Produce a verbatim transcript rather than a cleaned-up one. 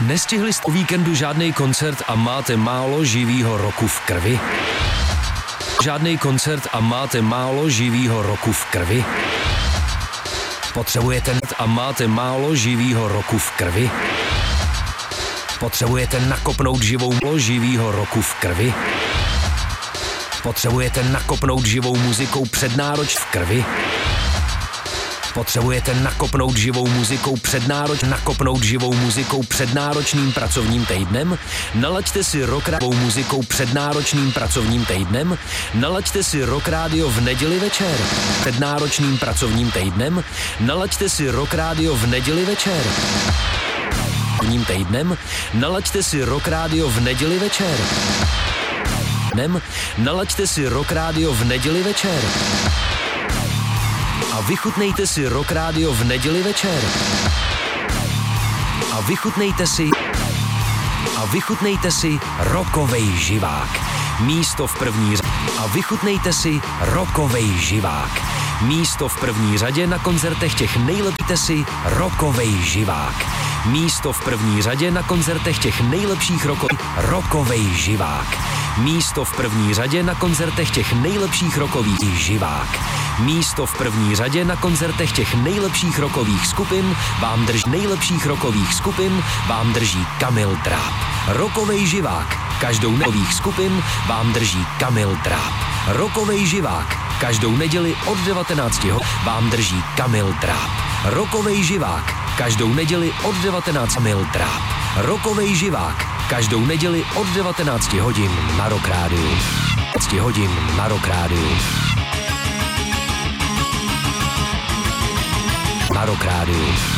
Nestihli jste o víkendu žádný koncert a máte málo živýho roku v krvi? Žádný koncert a máte málo živýho roku v krvi? Potřebujete net a máte málo živýho roku v krvi? Potřebujete nakopnout živou živýho roku v krvi? Potřebujete nakopnout živou muzikou přednároč v krvi? Potřebujete nakopnout živou muzikou přednároč, nakopnout živou muzikou před náročným pracovním týdnem? Nalaďte si rock rádovou muzikou před náročným pracovním týdnem? Nalaďte si rock rádio v neděli večer před náročným pracovním týdnem? Nalaďte si rock rádio v neděli večer pracovním týdnem? Nalaďte si rock rádio v neděli večer. Nalaďte si rock rádio v neděli večer. A vychutnejte si rock rádio v neděli večer. A vychutnejte si a vychutnejte si rockovej živák. Místo v první řadě. A vychutnejte si rockovej živák. Místo v první řadě na koncertech těch nejlepších si rockovej živák. Místo v první řadě na koncertech těch nejlepších rockových rockovej živák. Místo v první řadě na koncertech těch nejlepších rockových živák. Místo v první řadě na koncertech těch nejlepších rockových skupin vám drží nejlepších rockových skupin vám drží Kamil Dráp. Rockovej živák. Každou nových skupin vám drží Kamil Dráp. Rockovej živák. Každou neděli od devatenácti hodin vám drží Kamil Dráp. Rockovej živák. Každou neděli od devatenácti Kamil Dráp. Rockovej živák. Každou neděli od devatenácti hodin na Rock Rádiu. devatenáct hodin na Rock Rádiu. Na Rock Rádiu.